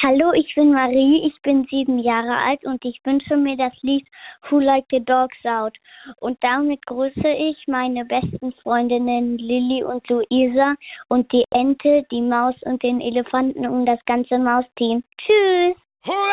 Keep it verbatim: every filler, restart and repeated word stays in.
Hallo, ich bin Marie, ich bin sieben Jahre alt und ich wünsche mir das Lied Who Like the Dogs Out. Und damit grüße ich meine besten Freundinnen Lilly und Luisa und die Ente, die Maus und den Elefanten und das ganze Mausteam. Tschüss!